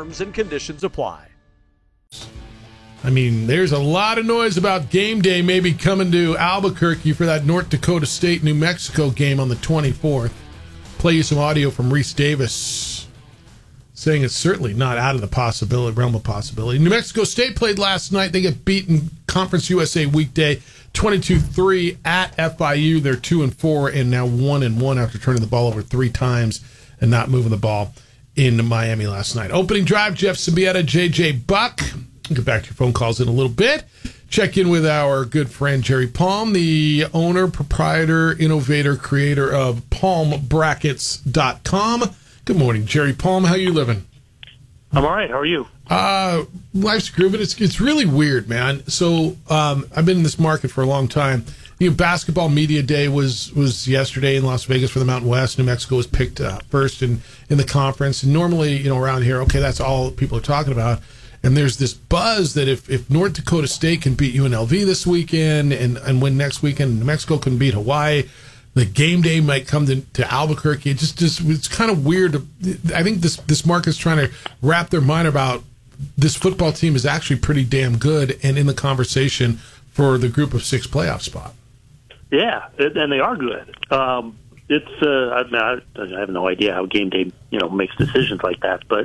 Terms and conditions apply. I mean, there's a lot of noise about game day maybe coming to Albuquerque for that North Dakota State, New Mexico game on the 24th. Play you some audio from Reese Davis saying it's certainly not out of the realm of possibility. New Mexico State played last night. They get beaten Conference USA weekday 22-3 at FIU. They're 2-4 and now 1-1 after turning the ball over 3 times and not moving the ball in Miami last night. Opening drive, Jeff Sabieta, JJ Buck. We'll get back to your phone calls in a little bit. Check in with our good friend Jerry Palm, the owner, proprietor, innovator, creator of PalmBrackets.com. Good morning, Jerry Palm. How you living? I'm all right. How are you? Life's grooving. It's really weird, man. So I've been in this market for a long time. Basketball Media Day was yesterday in Las Vegas for the Mountain West. New Mexico was picked first in the conference. And normally, around here, okay, that's all people are talking about. And there's this buzz that if North Dakota State can beat UNLV this weekend and win next weekend, New Mexico can beat Hawaii, the game day might come to Albuquerque. It's kind of weird. I think this market's trying to wrap their mind about this football team is actually pretty damn good and in the conversation for the group of 6 playoff spot. Yeah, and they are good. I have no idea how game day makes decisions like that, but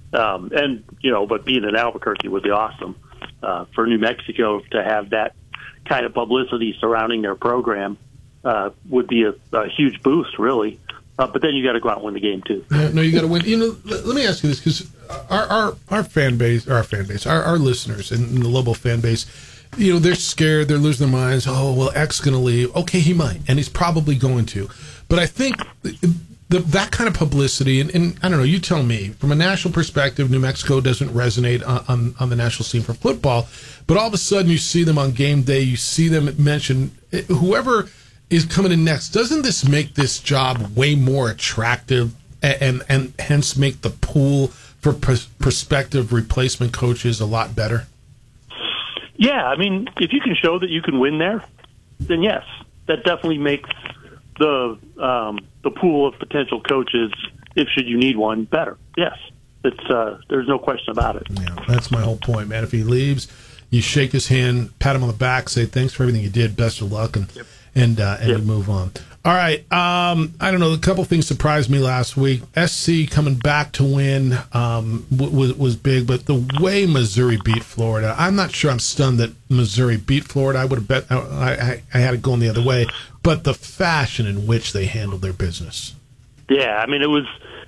being in Albuquerque would be awesome for New Mexico to have that kind of publicity surrounding their program. Would be a huge boost, really. But then you got to go out and win the game too. Yeah, no, you got to win. Let me ask you this, because our fan base, our listeners and the Lobo fan base, they're scared, they're losing their minds. Oh, well, X going to leave. Okay, he might, and he's probably going to. But I think that kind of publicity, and I don't know, you tell me, from a national perspective, New Mexico doesn't resonate on the national scene for football. But all of a sudden, you see them on game day, you see them mention whoever is coming in next. Doesn't this make this job way more attractive and hence make the pool for prospective replacement coaches a lot better? Yeah, I mean, if you can show that you can win there, then yes, that definitely makes the pool of potential coaches, if should you need one, better. Yes, there's no question about it. Yeah, that's my whole point, man. If he leaves, you shake his hand, pat him on the back, say thanks for everything you did, best of luck, and you move on. All right, I don't know, a couple things surprised me last week. SC coming back to win was big, but the way Missouri beat Florida, I'm not sure I'm stunned that Missouri beat Florida. I would have bet I had it going the other way, but the fashion in which they handled their business. Yeah, I mean, it was,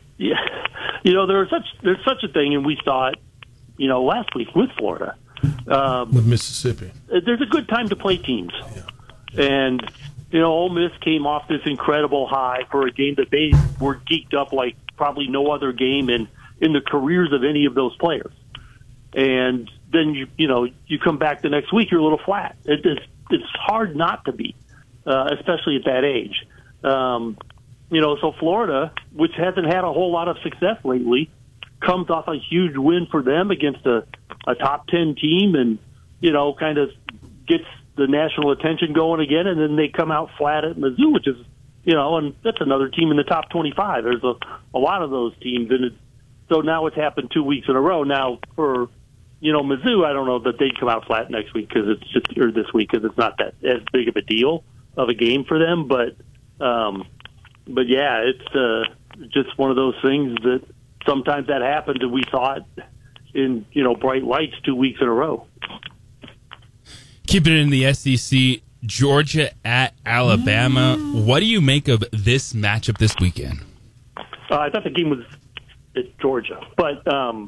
there's such a thing, and we saw it, last week with Florida. With Mississippi. There's a good time to play teams. Yeah. And, Ole Miss came off this incredible high for a game that they were geeked up like probably no other game in the careers of any of those players. And then, you come back the next week, you're a little flat. It's hard not to be, especially at that age. So Florida, which hasn't had a whole lot of success lately, comes off a huge win for them against a top 10 team and, kind of gets the national attention going again, and then they come out flat at Mizzou, which is, and that's another team in the top 25. There's a lot of those teams, and so now it's happened 2 weeks in a row. Now for, Mizzou, I don't know that they'd come out flat next week or this week because it's not that as big of a deal of a game for them, but yeah, it's just one of those things that sometimes that happens, and we saw it in bright lights 2 weeks in a row. Keeping it in the SEC, Georgia at Alabama. What do you make of this matchup this weekend? I thought the game was at Georgia, but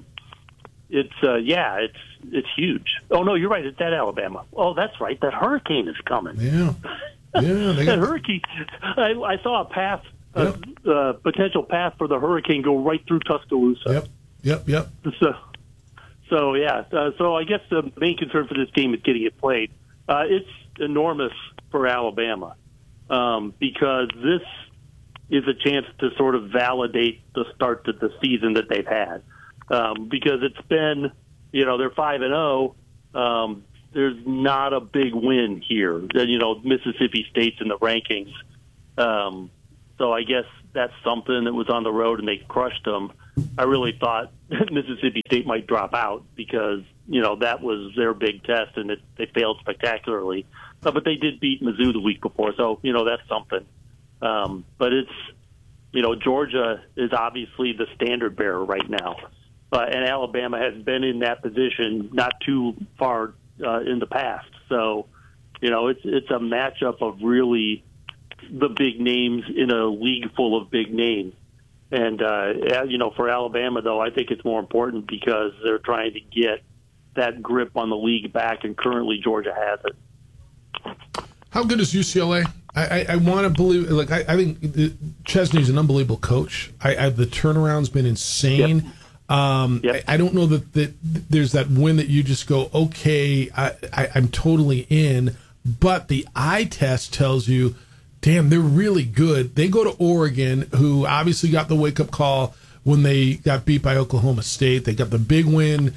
it's huge. Oh no, you're right. It's at Alabama. Oh, that's right. That hurricane is coming. Yeah. That hurricane. I saw a path, potential path for the hurricane go right through Tuscaloosa. Yep. So I guess the main concern for this game is getting it played. It's enormous for Alabama because this is a chance to sort of validate the start to the season that they've had. Because it's been, they're 5-0. There's not a big win here. Mississippi State's in the rankings. So I guess that's something that was on the road and they crushed them. I really thought Mississippi State might drop out because, that was their big test, and they failed spectacularly. But they did beat Mizzou the week before, so, that's something. But it's, Georgia is obviously the standard bearer right now. And Alabama has been in that position not too far in the past. So, it's a matchup of really the big names in a league full of big names. And, for Alabama, though, I think it's more important because they're trying to get that grip on the league back, and currently Georgia has it. How good is UCLA? I want to believe, I think Chesney's an unbelievable coach. The turnaround's been insane. Yep. I don't know that there's that win that you just go, okay, I'm totally in. But the eye test tells you, damn, they're really good. They go to Oregon, who obviously got the wake-up call when they got beat by Oklahoma State. They got the big win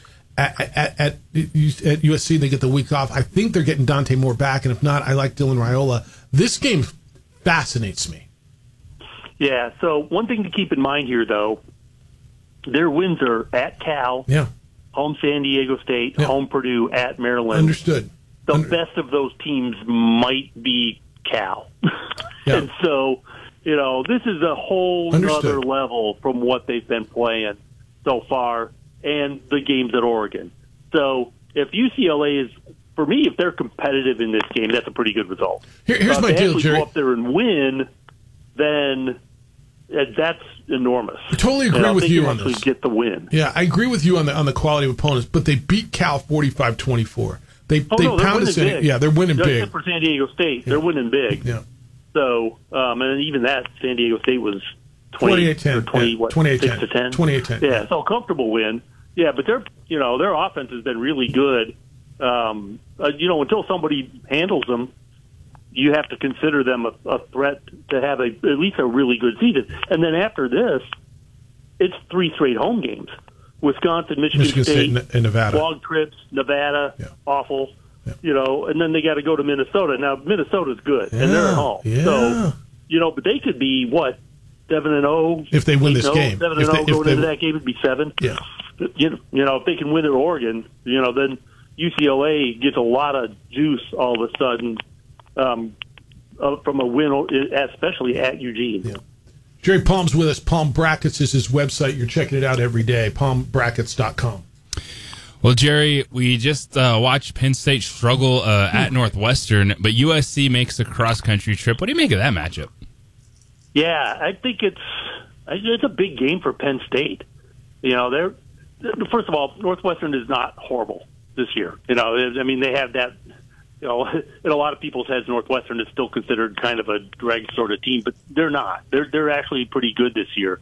at USC. They get the week off. I think they're getting Dante Moore back, and if not, I like Dylan Raiola. This game fascinates me. Yeah, so one thing to keep in mind here, though, their wins are at Cal, home San Diego State, home Purdue, at Maryland. Understood. The best of those teams might be Cal. And so, this is a whole other level from what they've been playing so far and the games at Oregon. So if UCLA is, for me, if they're competitive in this game, that's a pretty good result. Here's my deal, Jerry. If they go up there and win, then that's enormous. I totally agree with you on this. Get the win. Yeah, I agree with you on the quality of opponents, but they beat Cal 45-24. They pounded San Diego. Yeah, they're winning big. Except for San Diego State, they're winning big. Yeah. So, and even that, San Diego State was 28-10. 28-10. 28-10. Yeah, so a comfortable win. Yeah, but their offense has been really good. Until somebody handles them, you have to consider them a threat to have at least a really good season. And then after this, it's 3 straight home games. Wisconsin, Michigan State, and Nevada. Long trips, Nevada, awful. And then they got to go to Minnesota. Now, Minnesota's good, and they're at home. Yeah. So, but they could be, 7-0? If they win this game. 7-0 going into that game would be 7. Yeah. If they can win at Oregon, then UCLA gets a lot of juice all of a sudden from a win, especially at Eugene. Yeah. Jerry Palm's with us. Palm Brackets is his website. You're checking it out every day. PalmBrackets.com. Well, Jerry, we just watched Penn State struggle at Northwestern, but USC makes a cross-country trip. What do you make of that matchup? Yeah, I think it's a big game for Penn State. First of all, Northwestern is not horrible this year. They have that. In a lot of people's heads, Northwestern is still considered kind of a drag sort of team, but they're not. They're actually pretty good this year.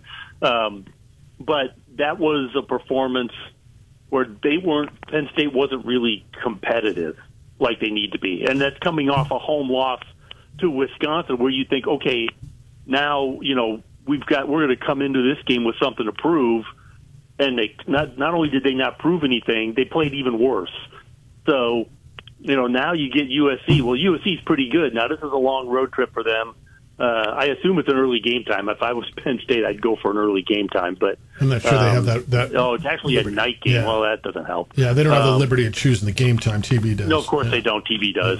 But that was a performance where Penn State wasn't really competitive like they need to be. And that's coming off a home loss to Wisconsin where you think, okay, now, we're going to come into this game with something to prove. And they not only did they not prove anything, they played even worse. So, now you get USC. Well, USC is pretty good. Now, this is a long road trip for them. I assume it's an early game time. If I was Penn State, I'd go for an early game time. But I'm not sure they have that. Oh, it's actually a night game. Yeah. Well, that doesn't help. Yeah, they don't have the liberty of choosing the game time. TV does. No, of course they don't. TV does.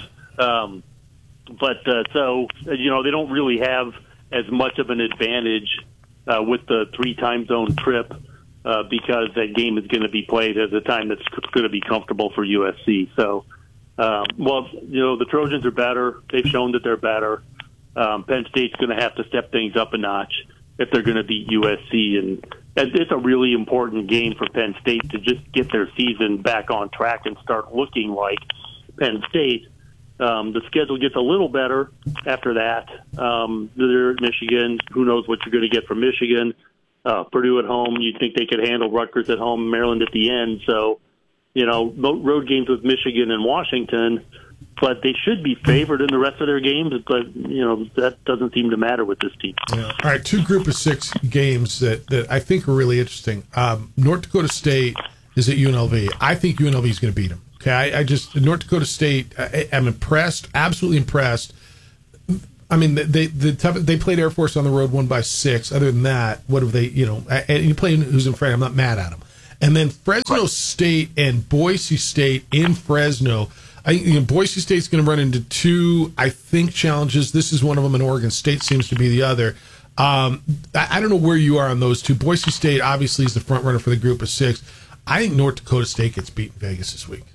So, they don't really have as much of an advantage with the 3 time zone trip because that game is going to be played at a time that's going to be comfortable for USC. So, the Trojans are better. They've shown that they're better. Penn State's going to have to step things up a notch if they're going to beat USC. And it's a really important game for Penn State to just get their season back on track and start looking like Penn State. The schedule gets a little better after that. They're at Michigan. Who knows what you're going to get from Michigan. Purdue at home. You'd think they could handle Rutgers at home, Maryland at the end. So, road games with Michigan and Washington, but they should be favored in the rest of their games. But, that doesn't seem to matter with this team. Yeah. All right, 2 group of 6 games that I think are really interesting. North Dakota State is at UNLV. I think UNLV is going to beat them. Okay, North Dakota State, I'm impressed, absolutely impressed. I mean, they played Air Force on the road, won by 6. Other than that, what have they? And you play who's in front. I'm not mad at them. And then Fresno State and Boise State in Fresno. Boise State's going to run into 2, I think, challenges. This is one of them, and Oregon State seems to be the other. I don't know where you are on those two. Boise State obviously is the front runner for the group of 6. I think North Dakota State gets beat in Vegas this week.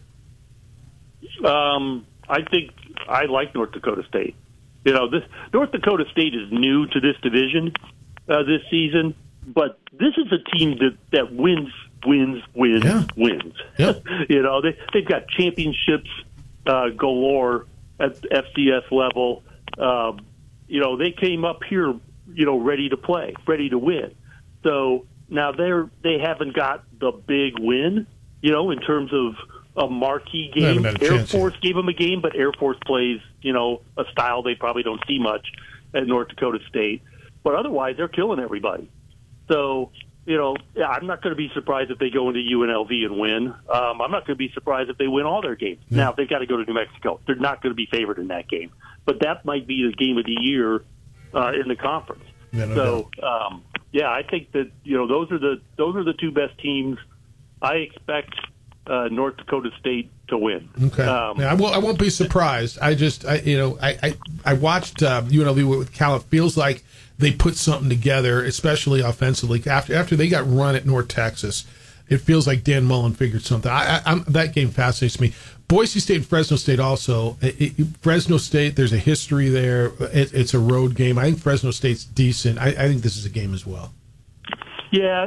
I think I like North Dakota State. This North Dakota State is new to this division this season, but this is a team that wins. Yep. They've got championships galore at FCS level. They came up here, ready to play, ready to win. So now they haven't got the big win, in terms of a marquee game. Air Force gave them a game, but Air Force plays, a style they probably don't see much at North Dakota State. But otherwise, they're killing everybody. So, I'm not going to be surprised if they go into UNLV and win. I'm not going to be surprised if they win all their games. Yeah. Now, if they've got to go to New Mexico, they're not going to be favored in that game. But that might be the game of the year in the conference. Yeah, I think that those are the 2 best teams. I expect North Dakota State to win. Okay, I won't be surprised. I watched UNLV with Cal. It feels like they put something together, especially offensively. After they got run at North Texas, it feels like Dan Mullen figured something. That game fascinates me. Boise State and Fresno State also. Fresno State, there's a history there. It's a road game. I think Fresno State's decent. I think this is a game as well. Yeah,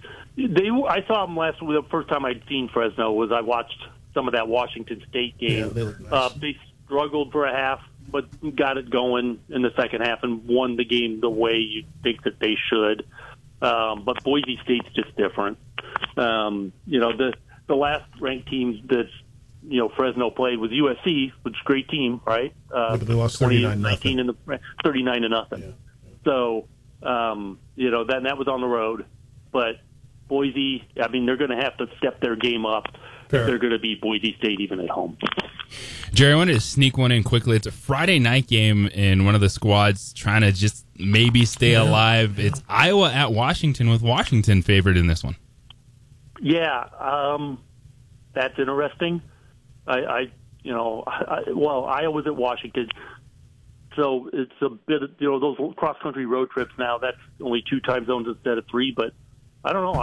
I saw them last week. The first time I'd seen Fresno was I watched some of that Washington State game. Yeah, they look nice. They struggled for a half, but got it going in the second half and won the game the way you think that they should. But Boise State's just different. The last ranked team that Fresno played was USC, which is a great team, right? But they lost 39-0 in the 39-0. Yeah. So that was on the road, but Boise, they're going to have to step their game up. Fair. If they're going to beat Boise State even at home. Jerry, I wanted to sneak one in quickly. It's a Friday night game, and one of the squads trying to just maybe stay alive. It's Iowa at Washington, with Washington favored in this one. Yeah, that's interesting. Iowa's at Washington, so it's a bit of, those cross-country road trips now, that's only 2 time zones instead of 3, but I don't know.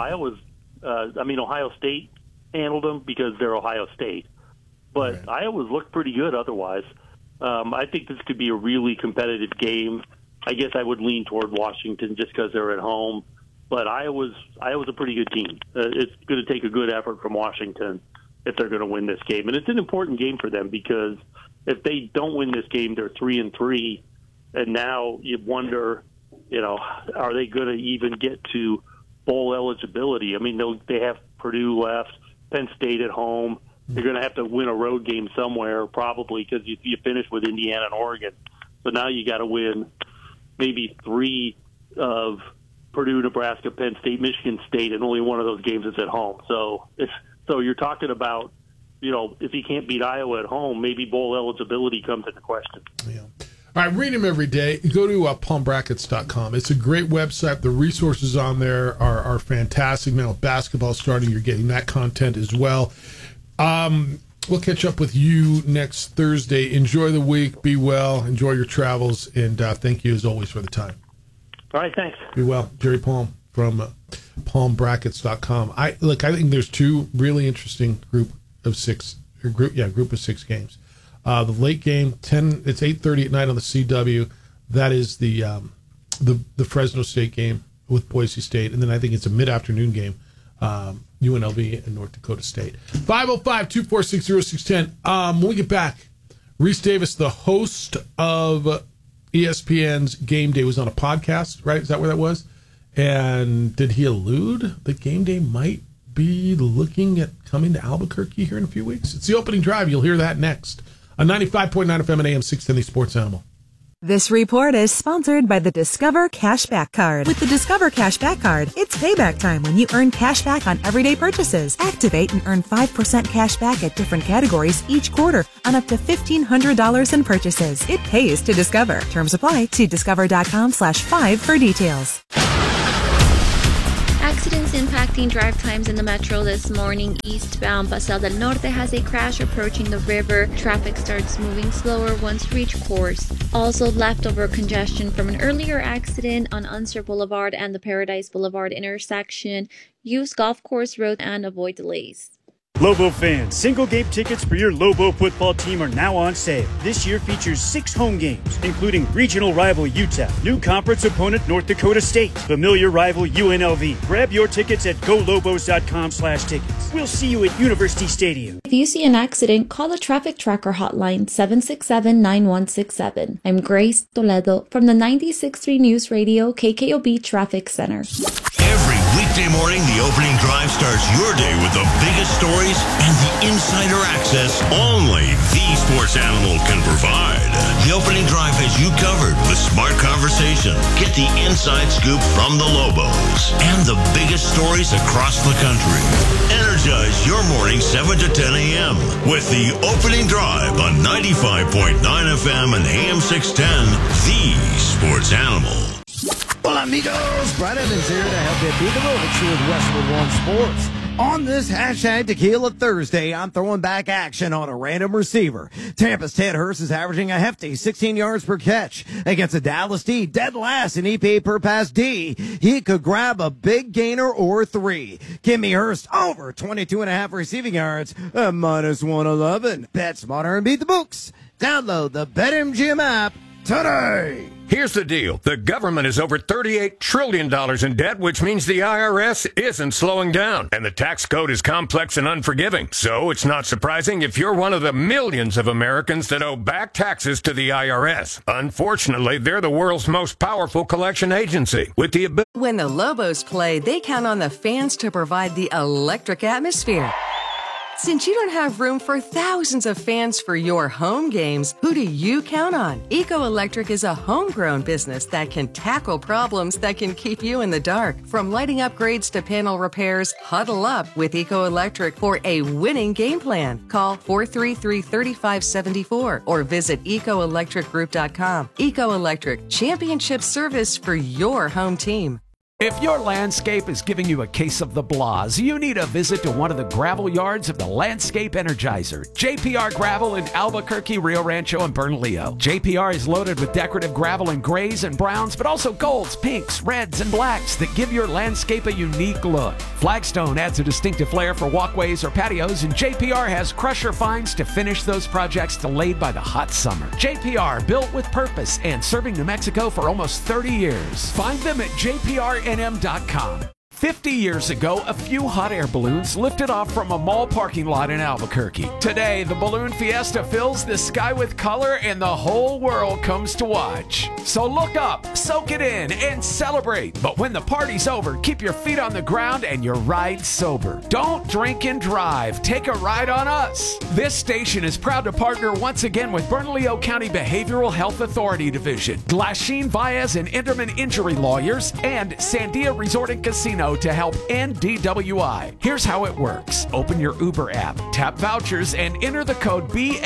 Ohio State handled them because they're Ohio State. But right. Iowa's looked pretty good otherwise. I think this could be a really competitive game. I guess I would lean toward Washington just because they're at home. But Iowa's a pretty good team. It's going to take a good effort from Washington if they're going to win this game. And it's an important game for them because if they don't win this game, they're 3-3. And now you wonder, are they going to even get to bowl eligibility? They have Purdue left, Penn State at home. They're going to have to win a road game somewhere, probably, because you finish with Indiana and Oregon. So now you got to win maybe 3 of Purdue, Nebraska, Penn State, Michigan State, and only one of those games is at home. So you're talking about, if you can't beat Iowa at home, maybe bowl eligibility comes into question. Yeah. All right, read them every day. Go to palmbrackets.com. It's a great website. The resources on there are fantastic. Now, with basketball starting, you're getting that content as well. We'll catch up with you next Thursday. Enjoy the week. Be well. Enjoy your travels. And thank you, as always, for the time. All right, thanks. Be well. Jerry Palm from palmbrackets.com. I think there's 2 really interesting group of 6 games. The late game, it's 8:30 at night on the CW. That is the Fresno State game with Boise State. And then I think it's a mid-afternoon game, UNLV and North Dakota State. 505-246-0610. When we get back, Reese Davis, the host of ESPN's Game Day, was on a podcast, right? Is that where that was? And did he allude that Game Day might be looking at coming to Albuquerque here in a few weeks? It's the opening drive. You'll hear that next on 95.9 FM and AM 610, the Sports Animal. This report is sponsored by the Discover Cashback Card. With the Discover Cashback Card, it's payback time when you earn cash back on everyday purchases. Activate and earn 5% cash back at different categories each quarter on up to $1,500 in purchases. It pays to Discover. Terms apply. See discover.com/5 for details. Accidents impacting drive times in the metro this morning. Eastbound Paseo del Norte has a crash approaching the river. Traffic starts moving slower once reached course. Also leftover congestion from an earlier accident on Unser Boulevard and the Paradise Boulevard intersection. Use Golf Course Road and avoid delays. Lobo fans, single game tickets for your Lobo football team are now on sale. This year features 6 home games, including regional rival Utah, new conference opponent North Dakota State, familiar rival UNLV. Grab your tickets at golobos.com/tickets. We'll see you at University Stadium. If you see an accident, call the Traffic Tracker hotline 767-9167. I'm Grace Toledo from the 96.3 News Radio KKOB Traffic Center. Every weekday morning, the opening drive starts your day with the biggest stories and the insider access only the Sports Animal can provide. The opening drive has you covered with smart conversation. Get the inside scoop from the Lobos and the biggest stories across the country. Energize your morning 7 to 10 a.m. with the opening drive on 95.9 FM and AM 610, the Sports Animal. Hola amigos, Brad Evans here to help you beat the bullets with Westwood One Sports. On this hashtag Tequila Thursday, I'm throwing back action on a random receiver. Tampa's Ted Hurst is averaging a hefty 16 yards per catch against the Dallas D, dead last in EPA per pass D. He could grab a big gainer or 3. Kimmy Hurst over 22.5 receiving yards, minus 111. Bet smarter and beat the books. Download the BetMGM app today. Here's the deal. The government is over $38 trillion in debt, which means the IRS isn't slowing down. And the tax code is complex and unforgiving. So it's not surprising if you're one of the millions of Americans that owe back taxes to the IRS. Unfortunately, they're the world's most powerful collection agency with the ability. When the Lobos play, they count on the fans to provide the electric atmosphere. Since you don't have room for thousands of fans for your home games, who do you count on? Eco Electric is a homegrown business that can tackle problems that can keep you in the dark. From lighting upgrades to panel repairs, huddle up with Eco Electric for a winning game plan. Call 433-3574 or visit ecoelectricgroup.com. Eco Electric, championship service for your home team. If your landscape is giving you a case of the blahs, you need a visit to one of the gravel yards of the Landscape Energizer, JPR Gravel in Albuquerque, Rio Rancho, and Bernalillo. JPR is loaded with decorative gravel in grays and browns, but also golds, pinks, reds, and blacks that give your landscape a unique look. Flagstone adds a distinctive flair for walkways or patios, and JPR has crusher fines to finish those projects delayed by the hot summer. JPR, built with purpose and serving New Mexico for almost 30 years. Find them at jprnm.com. 50 years ago, a few hot air balloons lifted off from a mall parking lot in Albuquerque. Today, the Balloon Fiesta fills the sky with color and the whole world comes to watch. So look up, soak it in, and celebrate. But when the party's over, keep your feet on the ground and your ride sober. Don't drink and drive. Take a ride on us. This station is proud to partner once again with Bernalillo County Behavioral Health Authority Division, Glasheen Baez and Enderman Injury Lawyers, and Sandia Resort and Casino to help end DWI. Here's how it works. Open your Uber app, tap vouchers, and enter the code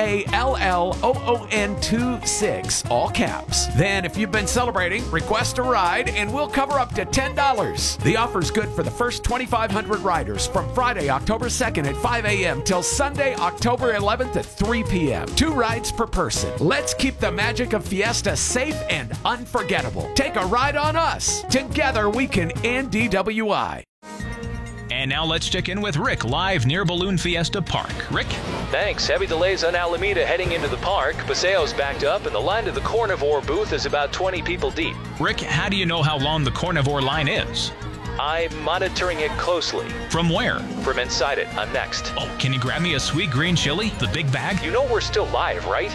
BALLOON26, all caps. Then, if you've been celebrating, request a ride, and we'll cover up to $10. The offer's good for the first 2,500 riders from Friday, October 2nd at 5 a.m. till Sunday, October 11th at 3 p.m. 2 rides per person. Let's keep the magic of Fiesta safe and unforgettable. Take a ride on us. Together, we can end DWI. And now let's check in with Rick live near Balloon Fiesta Park. Rick? Thanks. Heavy delays on Alameda heading into the park. Paseo's backed up, and the line to the Carnivore booth is about 20 people deep. Rick, how do you know how long the Carnivore line is? I'm monitoring it closely. From where? From inside it. I'm next. Oh, can you grab me a sweet green chili? The big bag? You know we're still live, right?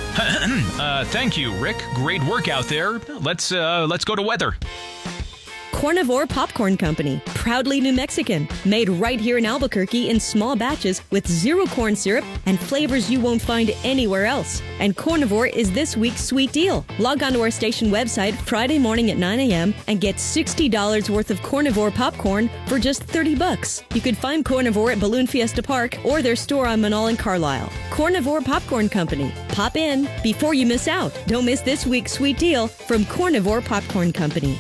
Thank you, Rick. Great work out there. Let's go to weather. Cornivore Popcorn Company, proudly New Mexican, made right here in Albuquerque in small batches with zero corn syrup and flavors you won't find anywhere else. And Cornivore is this week's sweet deal. Log on to our station website Friday morning at 9 a.m. and get $60 worth of Cornivore popcorn for just $30. You could find Cornivore at Balloon Fiesta Park or their store on Manal and Carlisle. Cornivore Popcorn Company. Pop in before you miss out. Don't miss this week's sweet deal from Cornivore Popcorn Company.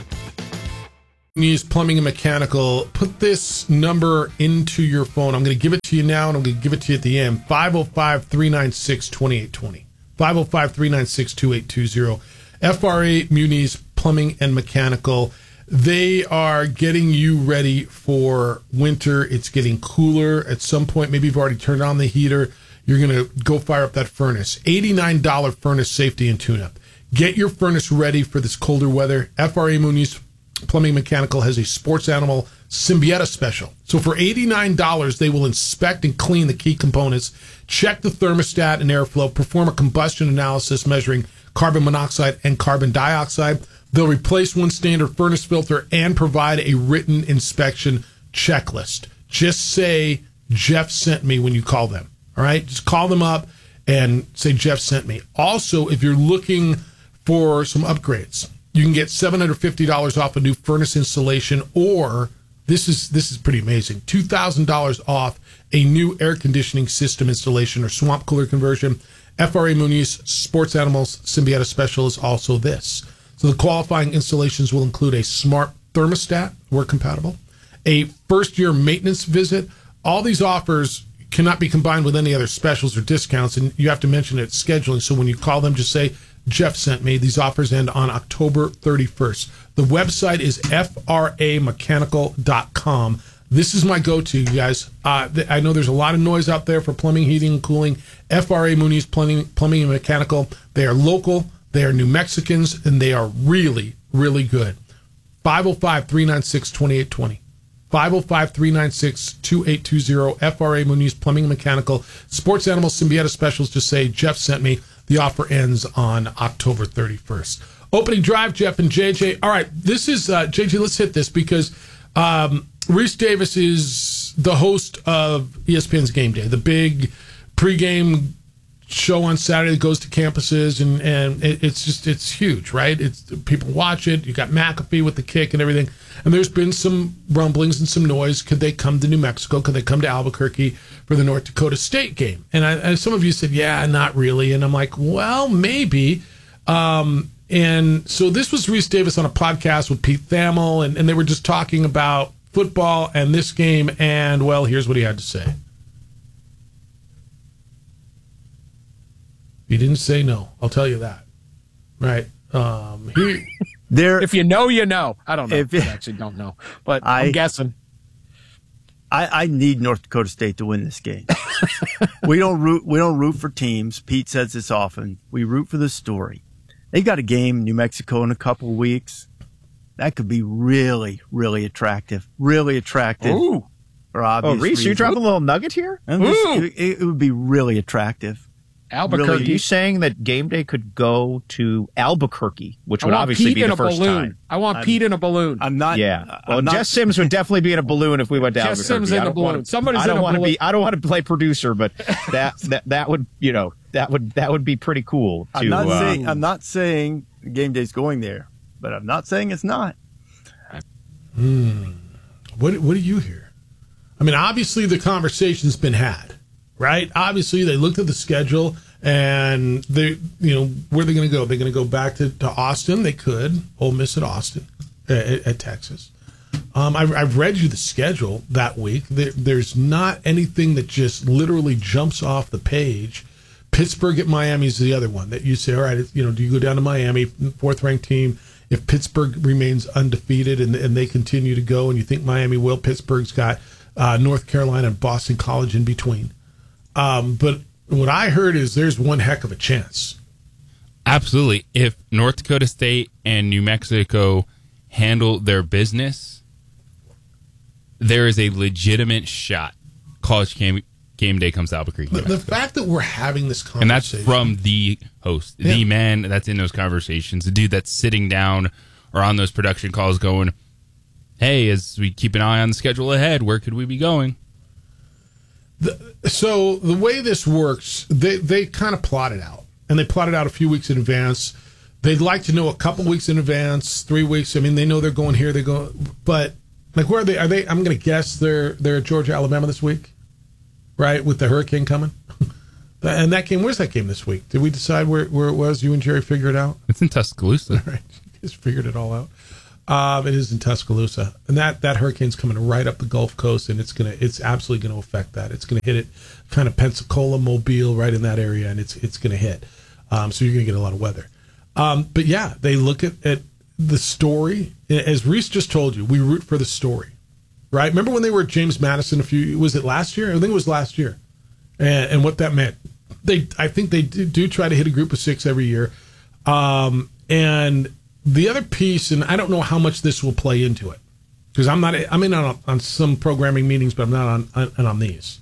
Use Plumbing and Mechanical. Put this number into your phone. I'm going to give it to you now, and I'm going to give it to you at the end. 505-396-2820. 505-396-2820. FRA Muniz Plumbing and Mechanical. They are getting you ready for winter. It's getting cooler. At some point, maybe you've already turned on the heater. You're going to go fire up that furnace. $89 furnace safety and tune-up. Get your furnace ready for this colder weather. FRA Muniz Plumbing Mechanical has a sports animal Symbieta special. So for $89, they will inspect and clean the key components, check the thermostat and airflow, perform a combustion analysis measuring carbon monoxide and carbon dioxide. They'll replace one standard furnace filter and provide a written inspection checklist. Just say, Jeff sent me when you call them. All right? Just call them up and say, Jeff sent me. Also, if you're looking for some upgrades, you can get $750 off a new furnace installation, or this is pretty amazing, $2,000 off a new air conditioning system installation or swamp cooler conversion. FRA Muniz Sports Animals Symbieta Special is also this. So the qualifying installations will include a smart thermostat, work compatible, a first-year maintenance visit. All these offers cannot be combined with any other specials or discounts, and you have to mention it scheduling. So when you call them, just say, Jeff sent me. These offers end on October 31st. The website is FRAmechanical.com. This is my go-to, you guys. I know there's a lot of noise out there for plumbing, heating, and cooling. FRA Muniz Plumbing and Mechanical. They are local. They are New Mexicans, and they are really, really good. 505-396-2820. 505-396-2820. FRA Muniz Plumbing and Mechanical. Sports Animal Symbieta Specials. Just say, Jeff sent me. The offer ends on October 31st. Opening drive, Jeff and JJ. All right, this is, JJ, let's hit this because Reese Davis is the host of ESPN's Game Day, the big pregame show on Saturday that goes to campuses, and it's huge, right? People watch it. You got McAfee with the kick and everything. And there's been some rumblings and some noise. Could they come to New Mexico? Could they come to Albuquerque for the North Dakota State game? And some of you said, yeah, not really. And I'm like, well, maybe. And so this was Reese Davis on a podcast with Pete Thamel, and they were just talking about football and this game. And, well, here's what he had to say. He didn't say no. I'll tell you that. Right. If you know, you know. I don't know. I actually don't know, but I'm guessing. I need North Dakota State to win this game. We don't root for teams. Pete says this often. We root for the story. They got a game in New Mexico in a couple of weeks. That could be really, really attractive. Really attractive. Ooh. For obvious Reese, reasons. you dropping a little nugget here? It would be really attractive. Albuquerque. Really, Are you saying that Game Day could go to Albuquerque, which would obviously be the first time? I want Pete in a balloon. I'm not. Yeah. Well, Jess Sims would definitely be in a balloon if we went to Albuquerque. Jess Sims in a balloon. Somebody's in a balloon. I don't want to play producer, but that would that would be pretty cool. I'm not saying Game Day's going there, but I'm not saying it's not. What do you hear? I mean, obviously the conversation's been had. Right? Obviously, they looked at the schedule and where are they going to go? They're going to go back to Austin. They could. Ole Miss at Austin, at Texas. I've read you the schedule that week. There's not anything that just literally jumps off the page. Pittsburgh at Miami is the other one that you say, all right, do you go down to Miami, fourth-ranked team? If Pittsburgh remains undefeated and they continue to go and you think Miami will, Pittsburgh's got North Carolina and Boston College in between. But what I heard is there's one heck of a chance. Absolutely. If North Dakota State and New Mexico handle their business, there is a legitimate shot College Game Day comes to Albuquerque. The fact that we're having this conversation. And that's from the host, the man that's in those conversations, the dude that's sitting down or on those production calls going, hey, as we keep an eye on the schedule ahead, where could we be going? So the way this works, they kind of plot it out. And they plot it out a few weeks in advance. They'd like to know a couple weeks in advance, 3 weeks. I mean, they know they're going here, they go. But, like, where are they? I'm going to guess they're at Georgia, Alabama this week, right, with the hurricane coming. And that game, where's that game this week? Did we decide where it was? You and Jerry figure it out? It's in Tuscaloosa. Right. You guys figured it all out. It is in Tuscaloosa. And that hurricane's coming right up the Gulf Coast, and it's absolutely going to affect that. It's going to hit it kind of Pensacola, Mobile, right in that area, and it's going to hit. So you're going to get a lot of weather. But, yeah, they look at the story. As Reese just told you, we root for the story, right? Remember when they were at James Madison was it last year? I think it was last year. And what that meant. I think they do try to hit a group of 6 every year. And the other piece, and I don't know how much this will play into it, because I'm in on some programming meetings, but I'm not on these.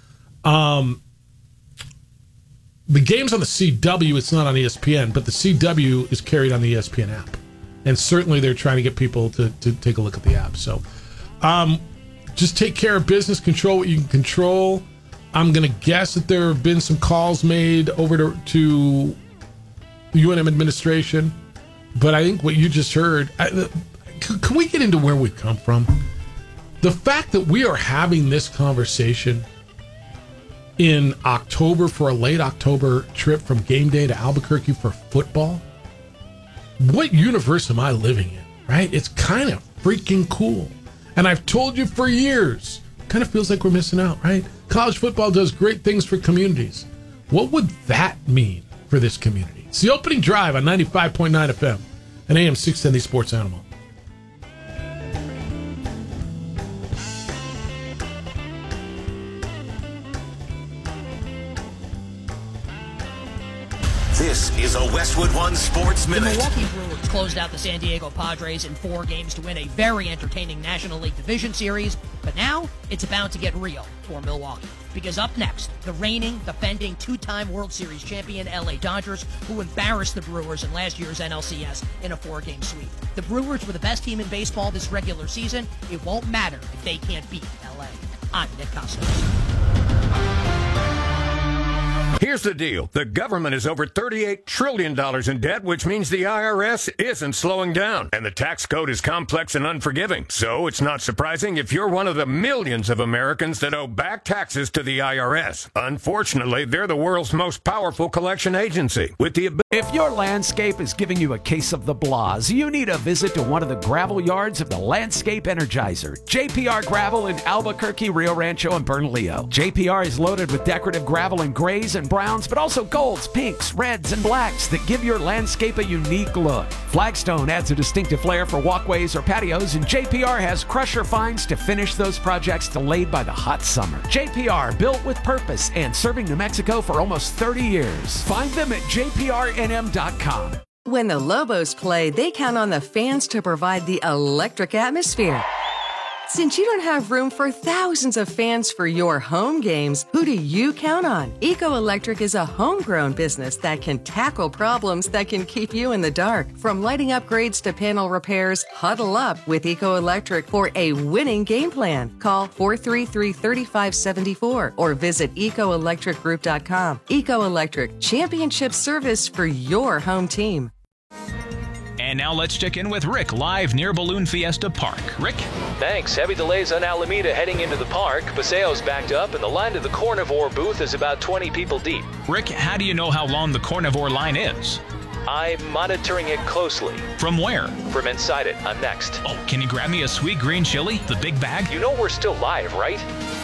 The game's on the CW, it's not on ESPN, but the CW is carried on the ESPN app. And certainly they're trying to get people to take a look at the app. So just take care of business, control what you can control. I'm going to guess that there have been some calls made over to the UNM administration. But I think what you just heard, can we get into where we come from? The fact that we are having this conversation in October for a late October trip from game day to Albuquerque for football, what universe am I living in, right? It's kind of freaking cool. And I've told you for years, kind of feels like we're missing out, right? College football does great things for communities. What would that mean for this community? It's the opening drive on 95.9 FM and AM 610, the Sports Animal. This is a Westwood One Sports Minute. The Milwaukee Brewers closed out the San Diego Padres in 4 games to win a very entertaining National League Division Series. But now it's about to get real for Milwaukee. Because up next, the reigning, defending, 2-time World Series champion LA Dodgers, who embarrassed the Brewers in last year's NLCS in a 4-game sweep. The Brewers were the best team in baseball this regular season. It won't matter if they can't beat LA. I'm Nick Costos. Here's the deal. The government is over $38 trillion in debt, which means the IRS isn't slowing down. And the tax code is complex and unforgiving. So it's not surprising if you're one of the millions of Americans that owe back taxes to the IRS. Unfortunately, they're the world's most powerful collection agency. If your landscape is giving you a case of the blahs, you need a visit to one of the gravel yards of the Landscape Energizer, JPR Gravel in Albuquerque, Rio Rancho, and Bernalillo. JPR is loaded with decorative gravel in grays and browns, but also golds, pinks, reds, and blacks that give your landscape a unique look. Flagstone adds a distinctive flair for walkways or patios, and JPR has crusher fines to finish those projects delayed by the hot summer. JPR, built with purpose and serving New Mexico for almost 30 years. Find them at jprnm.com. When the Lobos play, they count on the fans to provide the electric atmosphere. Since you don't have room for thousands of fans for your home games, who do you count on? Eco Electric is a homegrown business that can tackle problems that can keep you in the dark. From lighting upgrades to panel repairs, huddle up with Eco Electric for a winning game plan. Call 433-3574 or visit ecoelectricgroup.com. Eco Electric, championship service for your home team. And now let's check in with Rick live near Balloon Fiesta Park. Rick? Thanks. Heavy delays on Alameda heading into the park. Paseo's backed up, and the line to the Carnivore booth is about 20 people deep. Rick, how do you know how long the Carnivore line is? I'm monitoring it closely. From where? From inside it. I'm next. Oh, can you grab me a sweet green chili? The big bag? You know we're still live, right?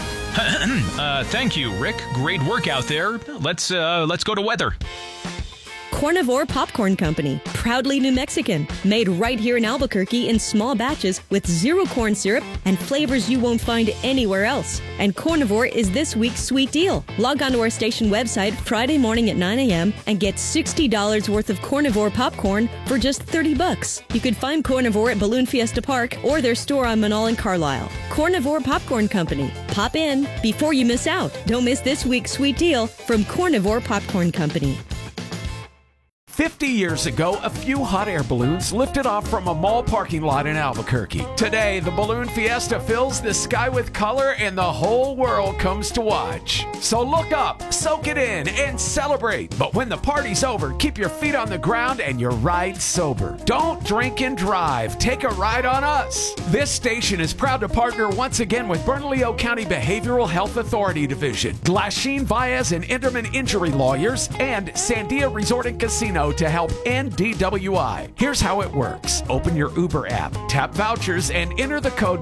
Thank you, Rick. Great work out there. Let's go to weather. Carnivore Popcorn Company, proudly New Mexican, made right here in Albuquerque in small batches with 0 corn syrup and flavors you won't find anywhere else. And Carnivore is this week's sweet deal. Log on to our station website Friday morning at 9 a.m. and get $60 worth of Carnivore popcorn for just $30. You could find Carnivore at Balloon Fiesta Park or their store on Manal and Carlisle. Carnivore Popcorn Company. Pop in before you miss out. Don't miss this week's sweet deal from Carnivore Popcorn Company. 50 years ago, a few hot air balloons lifted off from a mall parking lot in Albuquerque. Today, the Balloon Fiesta fills the sky with color and the whole world comes to watch. So look up, soak it in, and celebrate. But when the party's over, keep your feet on the ground and your ride sober. Don't drink and drive. Take a ride on us. This station is proud to partner once again with Bernalillo County Behavioral Health Authority Division, Glasheen, Baez, and Enderman Injury Lawyers, and Sandia Resort and Casino to help end DWI. Here's how it works. Open your Uber app, tap vouchers, and enter the code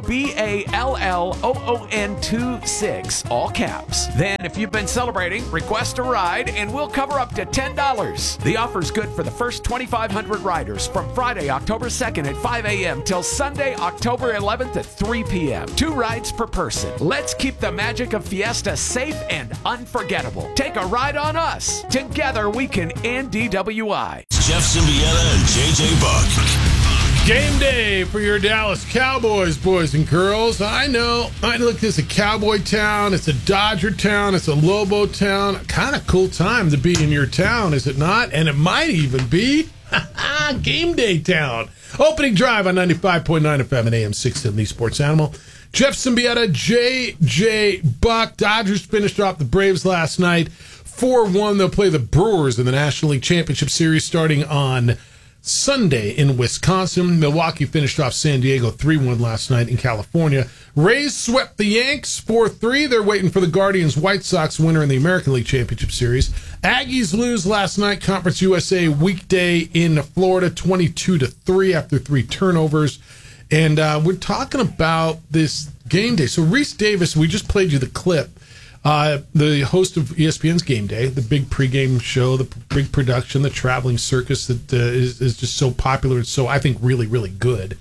BALLOON26, all caps. Then, if you've been celebrating, request a ride, and we'll cover up to $10. The offer's good for the first 2,500 riders from Friday, October 2nd at 5 a.m. till Sunday, October 11th at 3 p.m. 2 rides per person. Let's keep the magic of Fiesta safe and unforgettable. Take a ride on us. Together, we can end DWI. Jeff Symbieta and JJ Buck. Game day for your Dallas Cowboys, boys and girls. I know. Look, it's a Cowboy town. It's a Dodger town. It's a Lobo town. Kind of cool time to be in your town, is it not? And it might even be game day town. Opening drive on 95.9 FM and AM 670 Sports Animal. Jeff Symbieta, JJ Buck. Dodgers finished off the Braves last night. 4-1. They'll play the Brewers in the National League Championship Series starting on Sunday in Wisconsin. Milwaukee finished off San Diego 3-1 last night in California. Rays swept the Yanks 4-3. They're waiting for the Guardians-White Sox winner in the American League Championship Series. Aggies lose last night, Conference USA weekday in Florida, 22-3 after 3 turnovers. And we're talking about this game day. So Reese Davis, we just played you the clip. The host of ESPN's Game Day, the big pregame show, the big production, the traveling circus that is just so popular and so, I think, really, really good,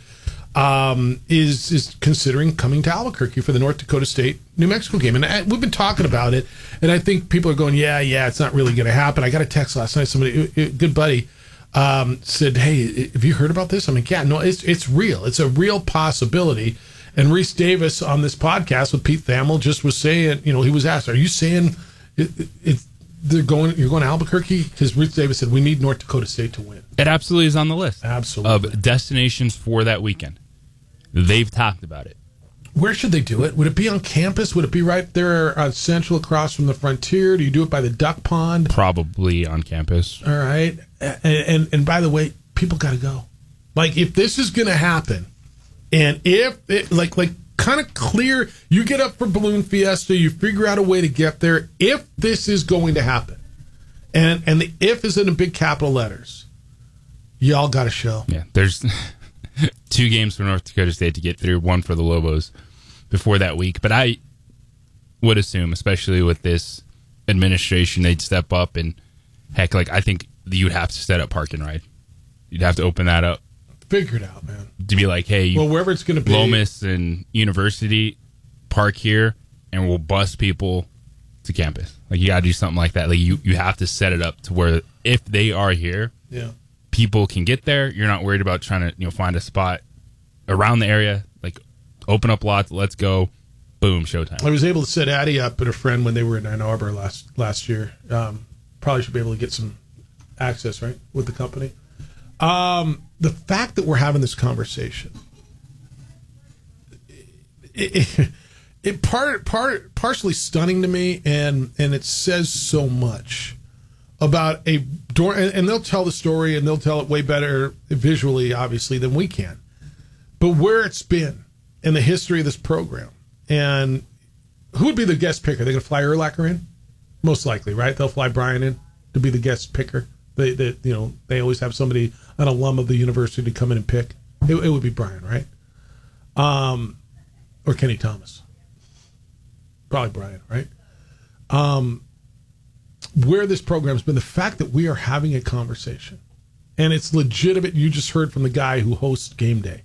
is considering coming to Albuquerque for the North Dakota State New Mexico game. And we've been talking about it, and I think people are going, yeah, it's not really going to happen. I got a text last night. Somebody, a good buddy, said, hey, have you heard about this? I'm like, yeah, no, it's real. It's a real possibility. And Reese Davis on this podcast with Pete Thamel just was saying, he was asked, are you saying you're going to Albuquerque? Because Reese Davis said, we need North Dakota State to win. It absolutely is on the list. Absolutely. Of destinations for that weekend. They've talked about it. Where should they do it? Would it be on campus? Would it be right there on Central across from the Frontier? Do you do it by the Duck Pond? Probably on campus. All right. And by the way, people got to go. Like, if this is going to happen, and if it, like kind of clear, you get up for Balloon Fiesta, you figure out a way to get there. If this is going to happen, and the if is in big capital letters, y'all got to show. Yeah, there's 2 games for North Dakota State to get through, 1 for the Lobos before that week. But I would assume, especially with this administration, they'd step up and heck, I think you'd have to set up Park and Ride. You'd have to open that up. Figure it out, man. To be like, hey, wherever it's going to be, Lomas and University, park here, and we'll bus people to campus. You got to do something like that. You have to set it up to where if they are here, people can get there. You're not worried about trying to find a spot around the area. Open up lots, let's go, boom, showtime. I was able to set Addie up and a friend when they were in Ann Arbor last year. Probably should be able to get some access, right, with the company. The fact that we're having this conversation, it partially stunning to me, and it says so much about and they'll tell the story and they'll tell it way better visually, obviously, than we can. But where it's been in the history of this program, and who would be the guest picker? They're going to fly Urlacher in, most likely, right? They'll fly Brian in to be the guest picker. They always have somebody, an alum of the university, to come in and pick. It would be Brian, right? Or Kenny Thomas. Probably Brian, right? Where this program's been, the fact that we are having a conversation, and it's legitimate. You just heard from the guy who hosts Game Day.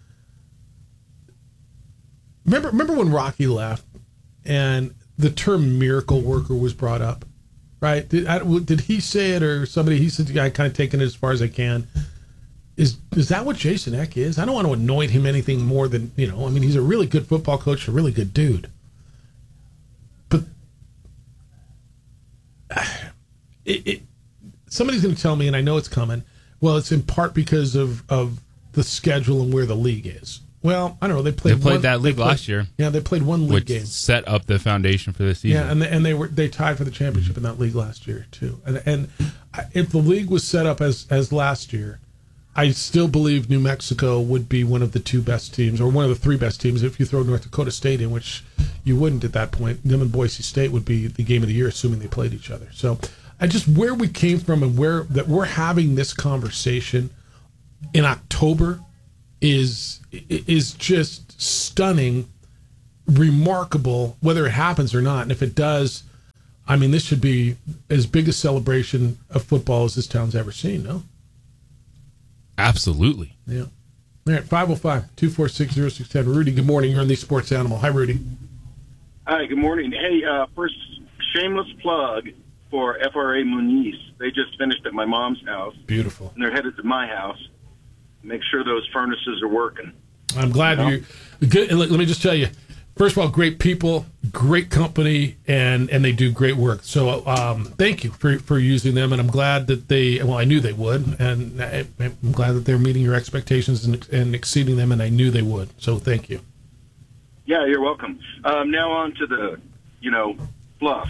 Remember when Rocky left, and the term miracle worker was brought up? Right? Did he say it, or somebody? He said, I kind of taken it as far as I can. Is that what Jason Eck is? I don't want to anoint him anything more than, he's a really good football coach, a really good dude. But somebody's going to tell me, and I know it's coming, well, it's in part because of the schedule and where the league is. Well, I don't know. They played that league last year. Yeah, they played one league game. Set up the foundation for the season. Yeah, and they tied for the championship in that league last year too. And if the league was set up as last year, I still believe New Mexico would be one of the two best teams, or one of the three best teams. If you throw North Dakota State in, which you wouldn't at that point, them and Boise State would be the game of the year, assuming they played each other. So, where we came from and where that we're having this conversation in October is just stunning, remarkable, whether it happens or not. And if it does, I mean, this should be as big a celebration of football as this town's ever seen, no? Absolutely. Yeah. All right, 505-246-0610. Rudy, good morning. You're on the Sports Animal. Hi, Rudy. Hi, good morning. Hey, first, shameless plug for FRA Muniz. They just finished at my mom's house. Beautiful. And they're headed to my house. Make sure those furnaces are working. I'm glad you're good. Let me just tell you, first of all, great people, great company, and they do great work. So thank you for using them, and I'm glad that I knew they would, and I'm glad that they're meeting your expectations and exceeding them, and I knew they would. So thank you. Yeah, you're welcome. Now on to the, fluff.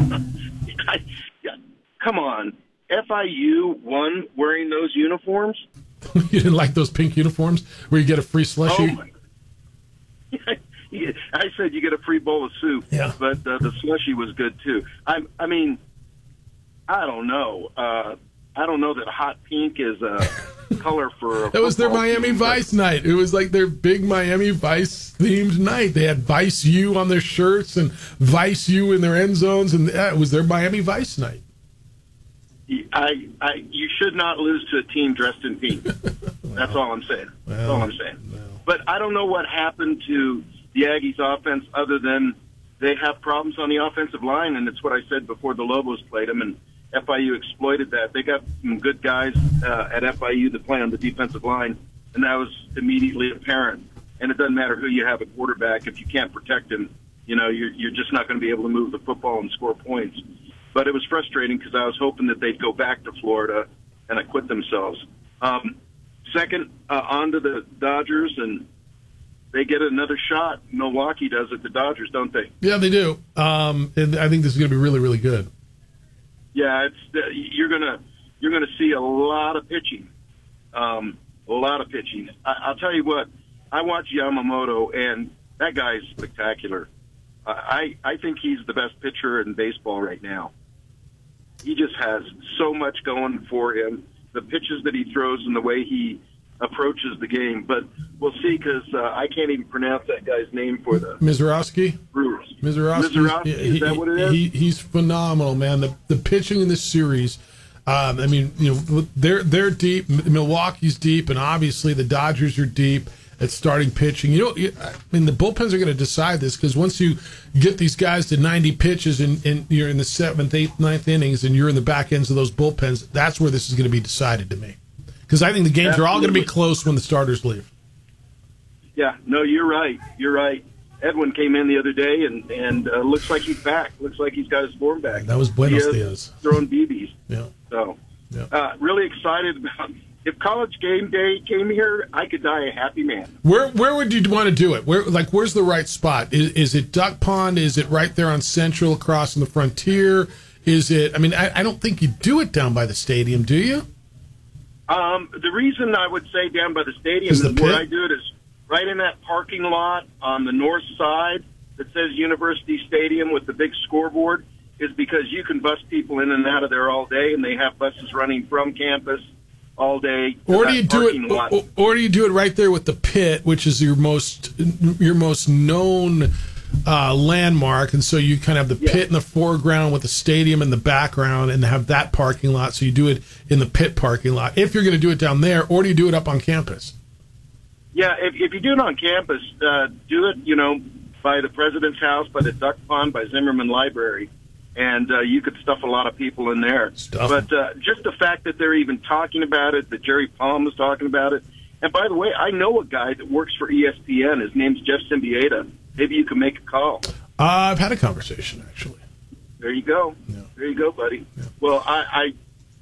Come on. FIU won wearing those uniforms? You didn't like those pink uniforms where you get a free slushie? Oh, my. I said you get a free bowl of soup, but the slushie was good too. I mean, I don't know. I don't know that hot pink is a color for. That was their Miami Vice night. It was like their big Miami Vice themed night. They had Vice U on their shirts and Vice U in their end zones, and it was their Miami Vice night. You should not lose to a team dressed in pink. That's all I'm saying. That's all I'm saying. But I don't know what happened to the Aggies offense other than they have problems on the offensive line, and it's what I said before the Lobos played them, and FIU exploited that. They got some good guys at FIU that play on the defensive line, and that was immediately apparent. And it doesn't matter who you have at quarterback. If you can't protect him, you're just not going to be able to move the football and score points. But it was frustrating because I was hoping that they'd go back to Florida and acquit themselves. Second, on to the Dodgers, and they get another shot. Milwaukee does it. The Dodgers, don't they? Yeah, they do. And I think this is going to be really, really good. Yeah, you're gonna see a lot of pitching. I'll tell you what. I watch Yamamoto, and that guy's spectacular. I think he's the best pitcher in baseball right now. He just has so much going for him. The pitches that he throws and the way he approaches the game. But we'll see, because I can't even pronounce that guy's name for the Mizorowski. Brewers. Mizorowski, is that what it is? He's phenomenal, man. The pitching in this series. They're deep. Milwaukee's deep, and obviously the Dodgers are deep at starting pitching. The bullpens are going to decide this, because once you get these guys to 90 pitches and you're in the 7th, 8th, 9th innings, and you're in the back ends of those bullpens, that's where this is going to be decided to me. Because I think the games are all going to be close when the starters leave. Yeah, no, you're right. You're right. Edwin came in the other day and looks like he's back. Looks like he's got his form back. That was Buenos Dias. Throwing BBs. Yeah. So, really excited about. If College Game Day came here, I could die a happy man. Where would you want to do it? Where's the right spot? Is it Duck Pond? Is it right there on Central across from the Frontier? Is it? I mean, I don't think you do it down by the stadium, do you? The reason I would say down by the stadium is where I do it is right in that parking lot on the north side that says University Stadium with the big scoreboard, is because you can bus people in and out of there all day, and they have buses running from campus all day. Or do you do it? Or do you do it right there with the pit, which is your most known landmark, and so you kind of have the pit in the foreground with the stadium in the background, and have that parking lot. So you do it in the pit parking lot if you're going to do it down there, or do you do it up on campus? Yeah, if you do it on campus, do it by the president's house, by the Duck Pond, by Zimmerman Library. And you could stuff a lot of people in there. But just the fact that they're even talking about it, that Jerry Palm was talking about it. And by the way, I know a guy that works for ESPN. His name's Jeff Symbieta. Maybe you can make a call. I've had a conversation, actually. There you go. Yeah. There you go, buddy. Yeah. Well,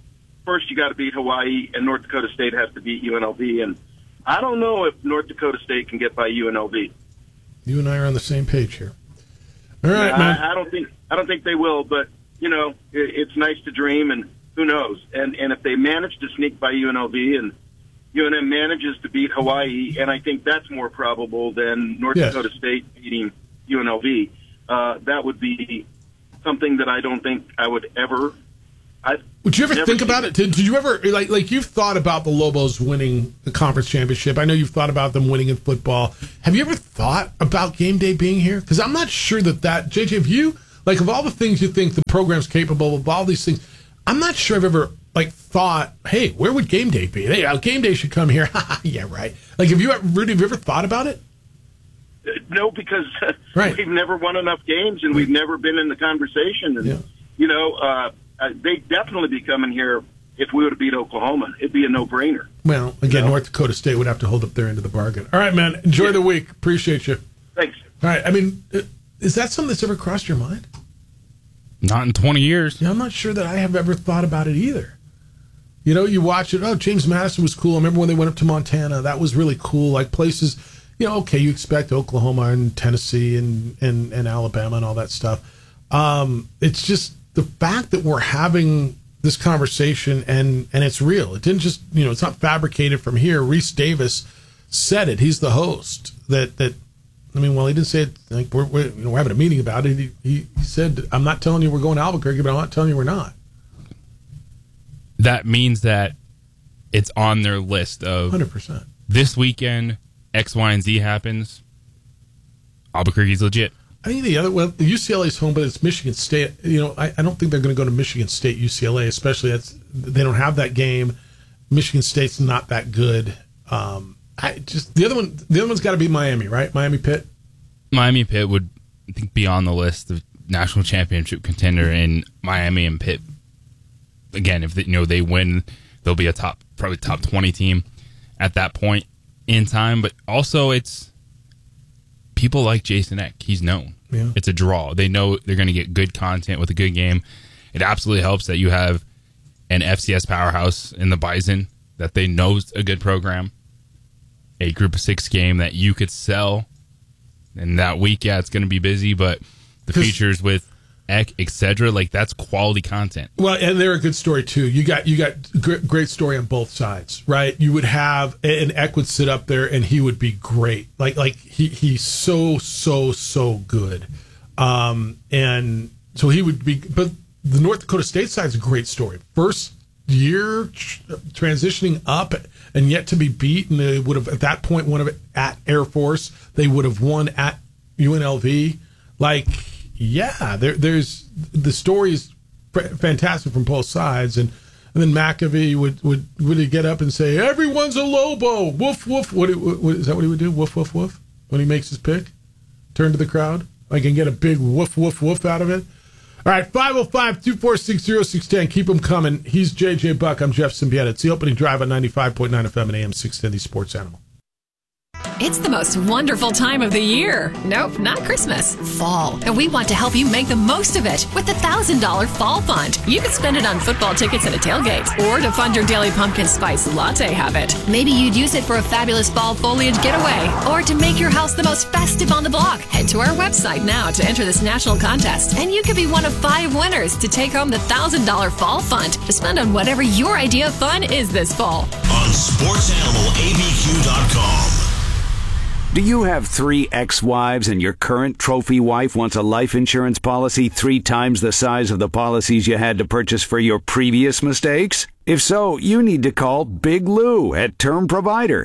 first you got to beat Hawaii, and North Dakota State has to beat UNLV. And I don't know if North Dakota State can get by UNLV. You and I are on the same page here. All right, man. I don't think they will, but it's nice to dream, and who knows? And if they manage to sneak by UNLV and UNM manages to beat Hawaii, and I think that's more probable than North Dakota State beating UNLV, that would be something that I don't think I would ever. Would you ever think about it? Did you ever like you've thought about the Lobos winning the conference championship? I know you've thought about them winning in football. Have you ever thought about game day being here? Because I'm not sure that JJ, if you of all the things you think the program's capable of, all these things, I'm not sure I've ever thought, hey, where would game day be? Hey, game day should come here. Yeah, right. Have you ever thought about it? No, because we've never won enough games, and we've never been in the conversation. And they'd definitely be coming here if we would have beat Oklahoma. It'd be a no-brainer. Well, again, North Dakota State would have to hold up their end of the bargain. All right, man. Enjoy the week. Appreciate you. Thanks. All right. I mean, is that something that's ever crossed your mind? Not in 20 years. Yeah, I'm not sure that I have ever thought about it either. You watch it. Oh, James Madison was cool. I remember when they went up to Montana. That was really cool. Places, okay, you expect Oklahoma and Tennessee and Alabama and all that stuff. It's just the fact that we're having this conversation and it's real. It didn't just, it's not fabricated from here. Reese Davis said it. He's the host. He didn't say it we're having a meeting about it. He said, I'm not telling you we're going to Albuquerque, but I'm not telling you we're not. That means that it's on their list of 100%. This weekend, X, Y, and Z happens. Albuquerque's legit. I think UCLA's home, but it's Michigan State. I don't think they're going to go to Michigan State, UCLA, especially they don't have that game. Michigan State's not that good. The other one's got to be Miami, right? Miami Pitt. Miami Pitt would, I think, be on the list of national championship contender in Miami and Pitt. Again, if they win, they'll be probably top 20 team at that point in time. But also, it's people like Jason Eck. He's known. Yeah. It's a draw. They know they're going to get good content with a good game. It absolutely helps that you have an FCS powerhouse in the Bison that they know is a good program. A Group of 6 game that you could sell. And that week, it's going to be busy, but the features with Eck, etc., that's quality content. Well, and they're a good story too. You got great story on both sides, right? You would have, and Eck would sit up there, and he would be great. He's so good, and so he would be. But the North Dakota State side's a great story. First year transitioning up, and yet to be beat, and they would have at that point won at Air Force. They would have won at UNLV. Yeah, there's the story is fantastic from both sides, and then McAfee would really get up and say, "Everyone's a Lobo, woof woof." What is that? What he would do? Woof woof woof when he makes his pick. Turn to the crowd. I can get a big woof woof woof out of it. All right, 505-246-0610. Keep them coming. He's JJ Buck. I'm Jeff Symbieta. It's the opening drive on 95.9 FM and AM 610, the Sports Animal. It's the most wonderful time of the year. Nope, not Christmas. Fall. And we want to help you make the most of it with the $1,000 Fall Fund. You can spend it on football tickets and a tailgate, or to fund your daily pumpkin spice latte habit. Maybe you'd use it for a fabulous fall foliage getaway, or to make your house the most festive on the block. Head to our website now to enter this national contest, and you could be one of 5 winners to take home the $1,000 Fall Fund to spend on whatever your idea of fun is this fall. On SportsAnimalABQ.com. Do you have 3 ex-wives and your current trophy wife wants a life insurance policy 3 times the size of the policies you had to purchase for your previous mistakes? If so, you need to call Big Lou at Term Provider,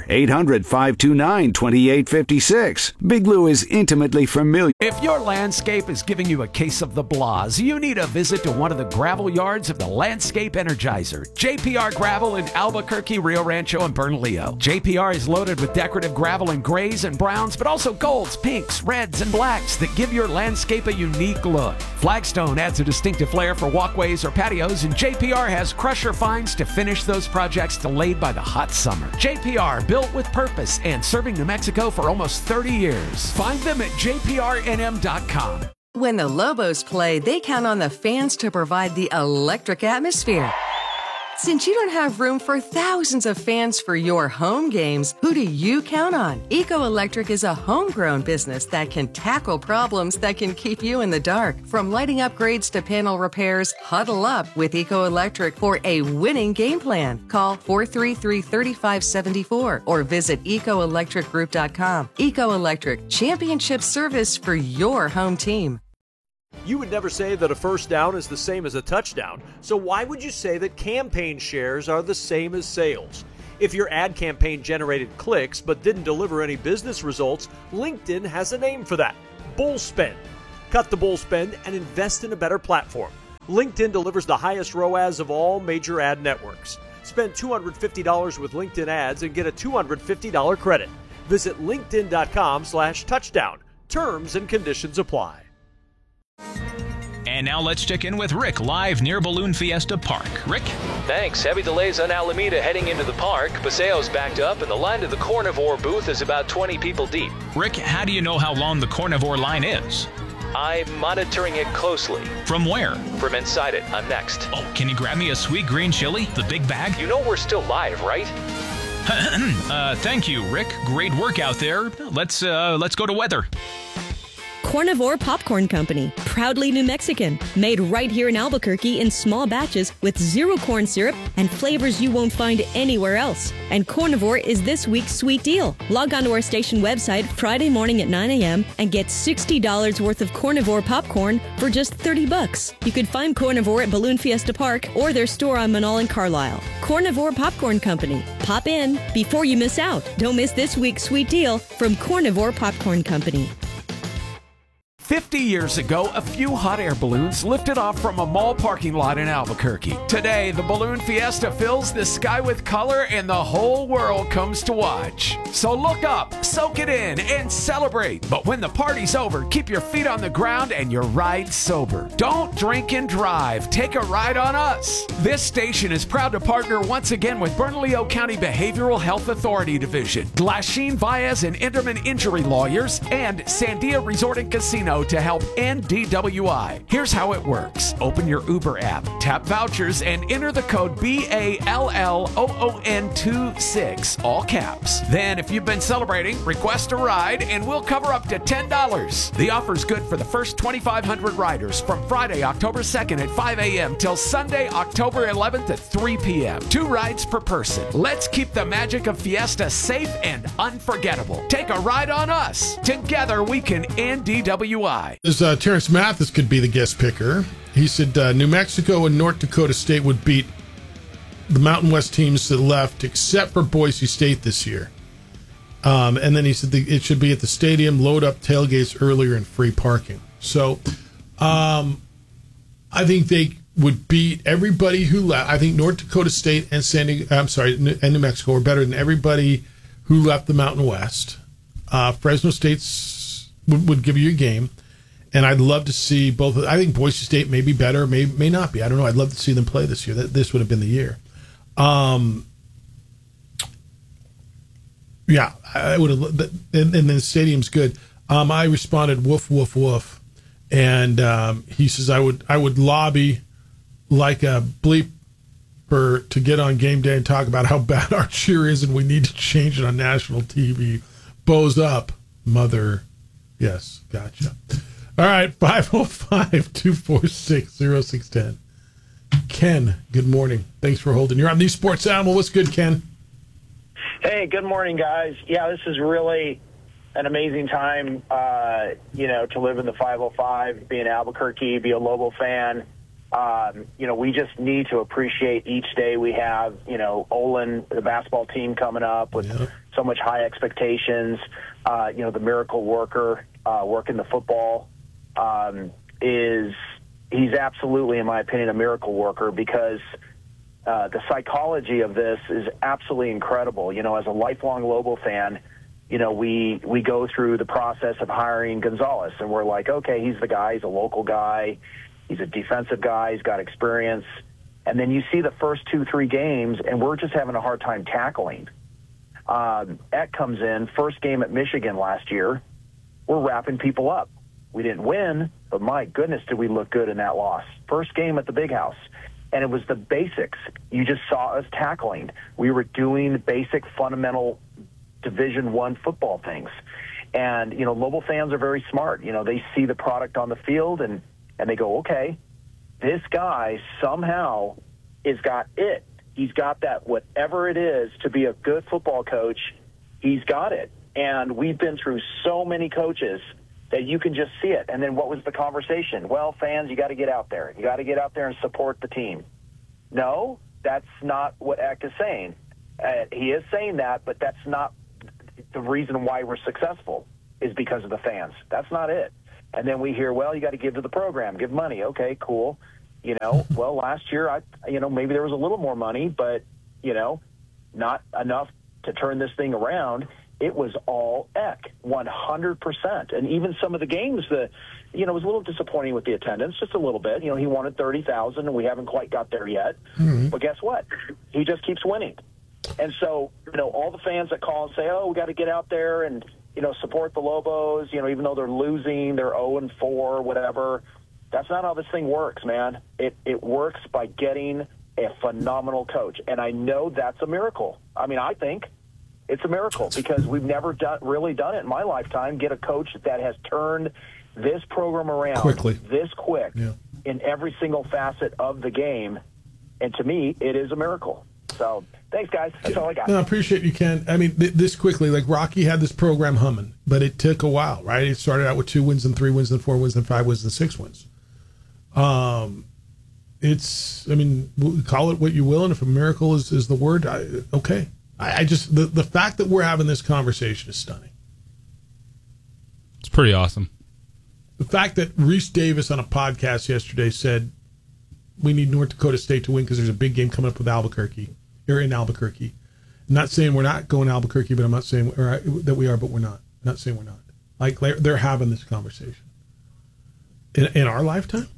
800-529-2856. Big Lou is intimately familiar. If your landscape is giving you a case of the blahs, you need a visit to one of the gravel yards of the Landscape Energizer, JPR Gravel in Albuquerque, Rio Rancho, and Bernalillo. JPR is loaded with decorative gravel in grays and browns, but also golds, pinks, reds, and blacks that give your landscape a unique look. Flagstone adds a distinctive flair for walkways or patios, and JPR has crusher fines to finish those projects delayed by the hot summer. JPR, built with purpose and serving New Mexico for almost 30 years. Find them at jprnm.com. When the Lobos play, they count on the fans to provide the electric atmosphere. Since you don't have room for thousands of fans for your home games, who do you count on? Eco Electric is a homegrown business that can tackle problems that can keep you in the dark. From lighting upgrades to panel repairs, huddle up with Eco Electric for a winning game plan. Call 433-3574 or visit ecoelectricgroup.com. Eco Electric, championship service for your home team. You would never say that a first down is the same as a touchdown, so why would you say that campaign shares are the same as sales? If your ad campaign generated clicks but didn't deliver any business results, LinkedIn has a name for that: bull spend. Cut the bull spend and invest in a better platform. LinkedIn delivers the highest ROAS of all major ad networks. Spend $250 with LinkedIn ads and get a $250 credit. Visit linkedin.com/touchdown. Terms and conditions apply. And now let's check in with Rick live near Balloon Fiesta Park. Rick? Thanks. Heavy delays on Alameda heading into the park. Paseo's backed up, and the line to the Carnivore booth is about 20 people deep. Rick, how do you know how long the Carnivore line is? I'm monitoring it closely. From where? From inside it. I'm next. Oh, can you grab me a sweet green chili, the big bag? You know we're still live, right? Thank you, Rick. Great work out there. Let's go to weather. Carnivore Popcorn Company, proudly New Mexican, made right here in Albuquerque in small batches with zero corn syrup and flavors you won't find anywhere else. And Carnivore is this week's sweet deal. Log on to our station website Friday morning at 9 a.m. and get $60 worth of Carnivore popcorn for just $30. You could find Carnivore at Balloon Fiesta Park or their store on Manal and Carlisle. Carnivore Popcorn Company. Pop in before you miss out. Don't miss this week's sweet deal from Carnivore Popcorn Company. 50 years ago, a few hot air balloons lifted off from a mall parking lot in Albuquerque. Today, the Balloon Fiesta fills the sky with color and the whole world comes to watch. So look up, soak it in, and celebrate. But when the party's over, keep your feet on the ground and your ride sober. Don't drink and drive. Take a ride on us. This station is proud to partner once again with Bernalillo County Behavioral Health Authority Division, Glasheen Baez and Enderman Injury Lawyers, and Sandia Resort and Casino to help end DWI. Here's how it works. Open your Uber app, tap vouchers, and enter the code BALLOON26, all caps. Then, if you've been celebrating, request a ride, and we'll cover up to $10. The offer's good for the first 2,500 riders from Friday, October 2nd at 5 a.m. till Sunday, October 11th at 3 p.m. 2 rides per person. Let's keep the magic of Fiesta safe and unforgettable. Take a ride on us. Together, we can end DWI. Terrence Mathis could be the guest picker. He said New Mexico and North Dakota State would beat the Mountain West teams that left, except for Boise State this year. And then he said it should be at the stadium, load up tailgates earlier, and free parking. So I think they would beat everybody who left. I think North Dakota State and and New Mexico are better than everybody who left the Mountain West. Fresno State's would give you a game. And I'd love to see both. I think Boise State may be better, may not be. I don't know. I'd love to see them play this year. This would have been the year. Yeah, I would have. And the stadium's good. I responded, woof, woof, woof. And he says, I would lobby like a bleeper to get on game day and talk about how bad our cheer is and we need to change it on national TV. Bows up, mother. Yes, gotcha. All right, 505-246-0610. Ken, good morning. Thanks for holding. You're on the Sports Animal. What's good, Ken? Hey, good morning, guys. Yeah, this is really an amazing time, to live in the 505, be in Albuquerque, be a Lobo fan. We just need to appreciate each day we have, Olin, the basketball team coming up with so much high expectations. The miracle worker working the football he's absolutely, in my opinion, a miracle worker because the psychology of this is absolutely incredible. As a lifelong Lobo fan, we go through the process of hiring Gonzalez, and we're like, okay, he's the guy. He's a local guy. He's a defensive guy. He's got experience. And then you see the first 2-3 games, and we're just having a hard time tackling. Eck comes in, first game at Michigan last year. We're wrapping people up. We didn't win, but my goodness, did we look good in that loss. First game at the Big House. And it was the basics. You just saw us tackling. We were doing basic, fundamental Division I football things. And, Lobo fans are very smart. They see the product on the field and they go, okay, this guy somehow has got it. He's got that, whatever it is to be a good football coach, he's got it. And we've been through so many coaches that you can just see it. And then what was the conversation? Well, fans, you got to get out there. You got to get out there and support the team. No, that's not what Eck is saying. He is saying that, but that's not the reason why we're successful is because of the fans. That's not it. And then we hear, well, you got to give to the program, give money. Okay, cool. Well, last year, maybe there was a little more money, but, not enough to turn this thing around. It was all Eck, 100%. And even some of the games, it was a little disappointing with the attendance, just a little bit. He wanted 30,000, and we haven't quite got there yet. Mm-hmm. But guess what? He just keeps winning. And so, all the fans that call and say, oh, we got to get out there and, support the Lobos, even though they're losing, they're 0-4, whatever. That's not how this thing works, man. It works by getting a phenomenal coach. And I know that's a miracle. I mean, I think it's a miracle because we've never really done it in my lifetime, get a coach that has turned this program around this quick in every single facet of the game. And to me, it is a miracle. So thanks, guys. That's all I got. No, I appreciate you, Ken. I mean, this quickly, like Rocky had this program humming, but it took a while, right? It started out with 2 wins and 3 wins and 4 wins and 5 wins and 6 wins. Call it what you will, and if a miracle is the word, okay. I just, the fact that we're having this conversation is stunning. It's pretty awesome. The fact that Reese Davis on a podcast yesterday said we need North Dakota State to win because there's a big game coming up with Albuquerque. You're in Albuquerque. I'm not saying we're not going to Albuquerque, but I'm not saying that we are, but we're not. I'm not saying we're not. Like, they're having this conversation. In our lifetime?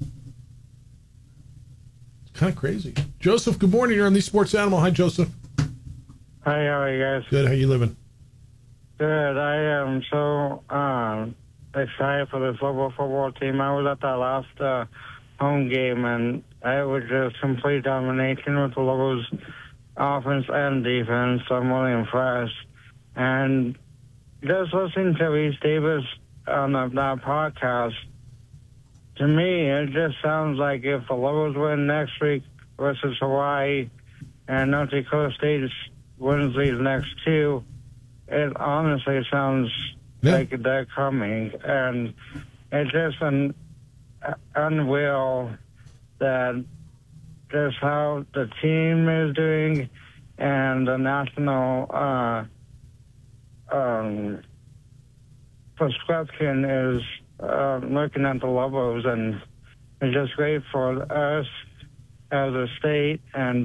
It's kind of crazy. Joseph, good morning. You're on the Sports Animal. Hi, Joseph. Hi, how are you guys? Good. How you living? Good. I am so excited for this Lobo football team. I was at that last home game, and it was just complete domination with the Lobos offense and defense. I'm really impressed. And just listening to Reese Davis on that podcast, to me, it just sounds like if the Lobos win next week versus Hawaii and North Dakota State wins these next 2, it honestly sounds like they're coming. And it's just an unreal that just how the team is doing and the national prescription is looking at the Lobos, and it's just great for us as a state. And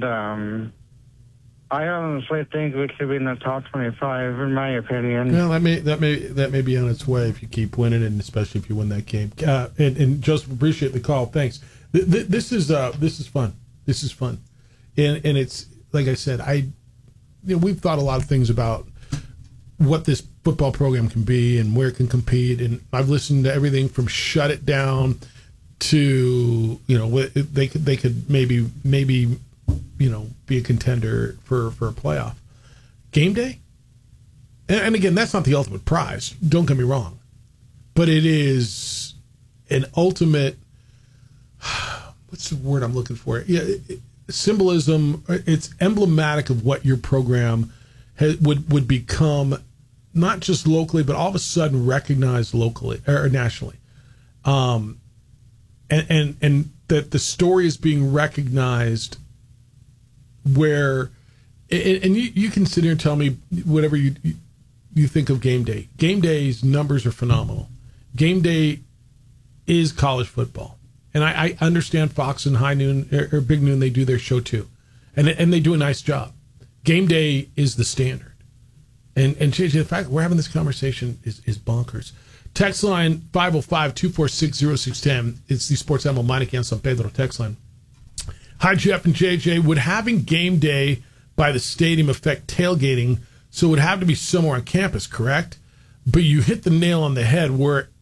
I honestly think we should be in the top 25, in my opinion. Well, that may be on its way if you keep winning, and especially if you win that game. And Joseph, appreciate the call. Thanks. This is fun. This is fun, and it's like I said, we've thought a lot of things about what this football program can be and where it can compete, and I've listened to everything from shut it down to they could maybe be a contender for a playoff. Game day, and again, that's not the ultimate prize. Don't get me wrong, but it is an ultimate. What's the word I'm looking for? Symbolism. It's emblematic of what your program would become, not just locally, but all of a sudden recognized locally or nationally, and that the story is being recognized. Where, and you can sit here and tell me whatever you think of game day. Game day's numbers are phenomenal. Game day is college football. And I understand Fox and High Noon or Big Noon, they do their show too. And they do a nice job. Game day is the standard. And the fact that we're having this conversation is bonkers. Text line 505-246-0610. It's the Sports Animal Meineke and San Pedro text line. Hi, Jeff and JJ. Would having game day by the stadium affect tailgating? So it would have to be somewhere on campus, correct? But you hit the nail on the head where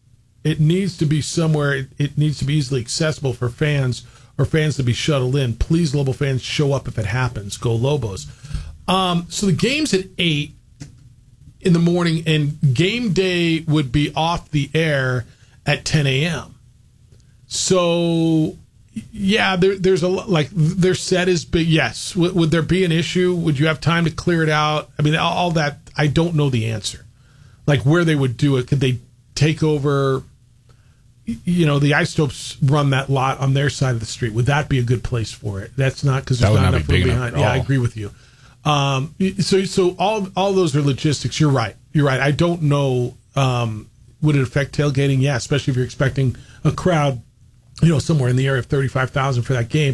It needs to be somewhere. It needs to be easily accessible for fans or fans to be shuttled in. Please, Lobo fans, show up if it happens. Go Lobos. So the game's at 8 in the morning, and game day would be off the air at 10 a.m. So, yeah, there's a lot, like, their set is big. Yes. Would there be an issue? Would you have time to clear it out? I mean, all that, I don't know the answer. Like, where they would do it. Could they take over, the Isotopes run that lot on their side of the street. Would that be a good place for it? That's not, because there's not enough room behind. Yeah, I agree with you. So all those are logistics. You're right. I don't know. Would it affect tailgating? Yeah, especially if you're expecting a crowd, somewhere in the area of 35,000 for that game.